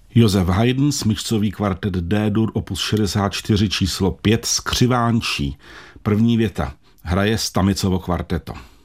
Josef Haydn, smyčcový kvartet D-dur, opus 64 číslo 5, Skřivánčí. První věta. Hraje Stamicovo kvarteto.